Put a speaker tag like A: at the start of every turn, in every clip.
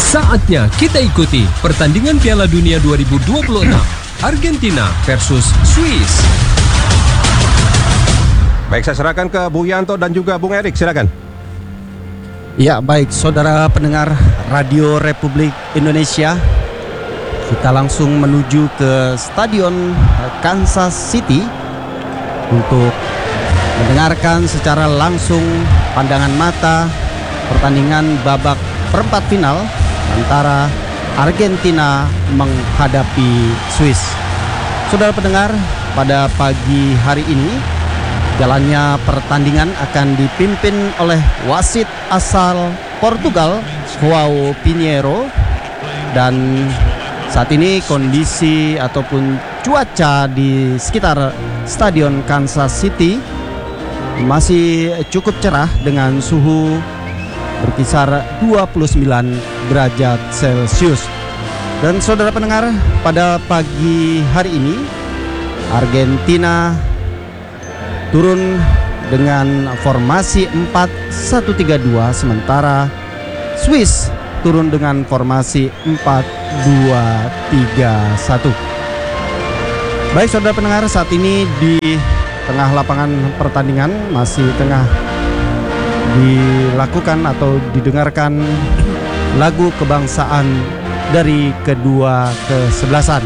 A: Saatnya kita ikuti pertandingan Piala Dunia 2026 Argentina versus Swiss.
B: Baik, saya serahkan ke Bung Yanto dan juga Bung Erik, silakan.
C: Ya, baik saudara pendengar Radio Republik Indonesia, kita langsung menuju ke Stadion Kansas City untuk mendengarkan secara langsung pandangan mata pertandingan babak perempat final antara Argentina menghadapi Swiss. Saudara pendengar, pada pagi hari ini jalannya pertandingan akan dipimpin oleh wasit asal Portugal, João Pinheiro. Dan saat ini kondisi ataupun cuaca di sekitar Stadion Kansas City masih cukup cerah dengan suhu berkisar 29 derajat Celcius. Dan saudara pendengar, pada pagi hari ini Argentina turun dengan formasi 4-1-3-2, sementara Swiss turun dengan formasi 4-2-3-1. Baik saudara pendengar, saat ini di tengah lapangan pertandingan masih tengah dilakukan atau didengarkan lagu kebangsaan dari kedua kesebelasan.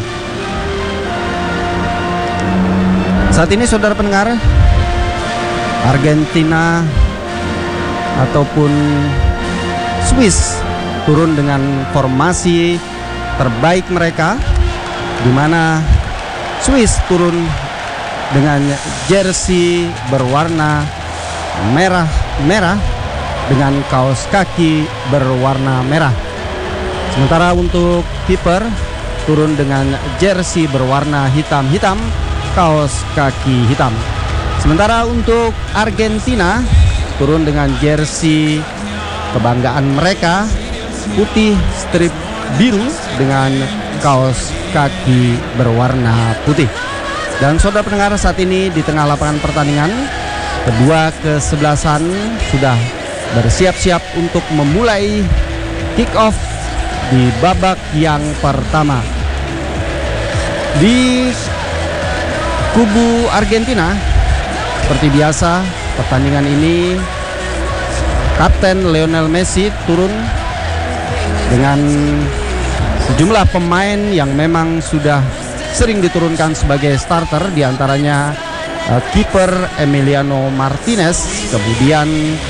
C: Saat ini saudara pendengar, Argentina ataupun Swiss turun dengan formasi terbaik mereka, di mana Swiss turun dengan jersey berwarna merah dengan kaos kaki berwarna merah. Sementara untuk kiper turun dengan jersey berwarna hitam, kaos kaki hitam. Sementara untuk Argentina turun dengan jersey kebanggaan mereka, putih strip biru dengan kaos kaki berwarna putih. Dan saudara pendengar, saat ini di tengah lapangan pertandingan kedua kesebelasan sudah bersiap-siap untuk memulai kick off di babak yang pertama. Di kubu Argentina, seperti biasa pertandingan ini Kapten Lionel Messi turun dengan sejumlah pemain yang memang sudah sering diturunkan sebagai starter, diantaranya kiper Emiliano Martinez, kemudian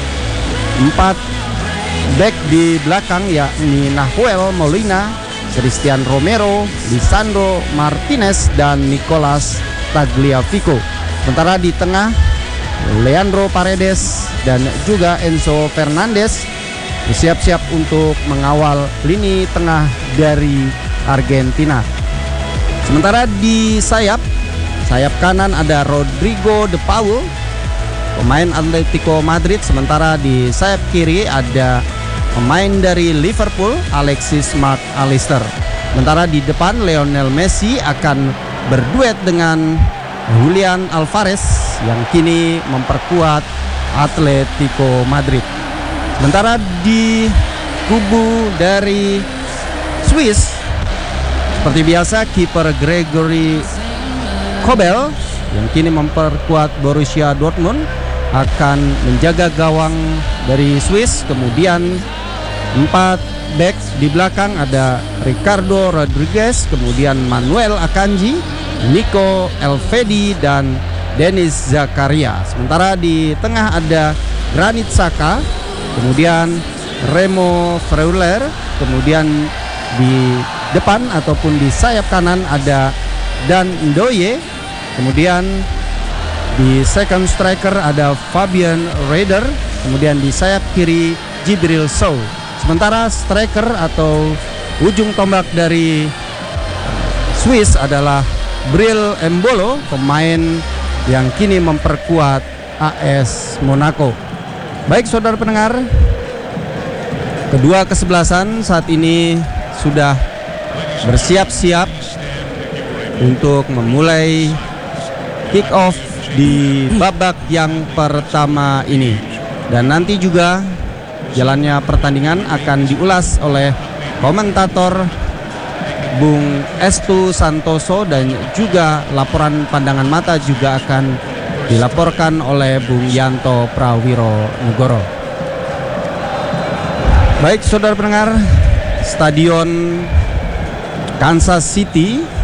C: 4 back di belakang yakni Nahuel Molina, Cristian Romero, Lisandro Martinez, dan Nicolas Tagliafico. Sementara di tengah Leandro Paredes dan juga Enzo Fernandez bersiap-siap untuk mengawal lini tengah dari Argentina. Sementara di sayap kanan ada Rodrigo De Paul, pemain Atletico Madrid. Sementara di sayap kiri ada pemain dari Liverpool, Alexis Mac Allister. Sementara di depan Lionel Messi akan berduet dengan Julian Alvarez yang kini memperkuat Atletico Madrid. Sementara di kubu dari Swiss, seperti biasa kiper Gregory Kobel yang kini memperkuat Borussia Dortmund akan menjaga gawang dari Swiss. Kemudian 4 back di belakang ada Ricardo Rodriguez, kemudian Manuel Akanji, Nico Elvedi, dan Denis Zakaria. Sementara di tengah ada Granit Xhaka, kemudian Remo Freuler, kemudian di depan ataupun di sayap kanan ada Dan Ndoye, kemudian di second striker ada Fabian Reder, kemudian di sayap kiri Djibril Sow. Sementara striker atau ujung tombak dari Swiss adalah Bril Embolo, pemain yang kini memperkuat AS Monaco. Baik saudara pendengar, kedua kesebelasan saat ini sudah bersiap-siap untuk memulai kick off di babak yang pertama ini. Dan nanti juga jalannya pertandingan akan diulas oleh komentator Bung Estu Santoso, dan juga laporan pandangan mata juga akan dilaporkan oleh Bung Yanto Prawiro Negoro. Baik saudara pendengar, Stadion Kansas City